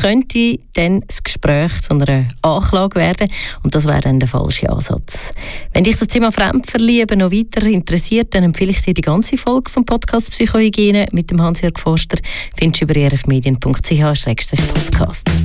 könnte dann das Gespräch zu einer Anklage werden und das wäre dann der falsche Ansatz. Wenn dich das Thema Fremdverlieben noch weiter interessiert, dann empfehle ich dir die ganze Folge vom Podcast Psychohygiene mit dem Hans-Jörg Forster. Findest du über rfmedien.ch/podcast.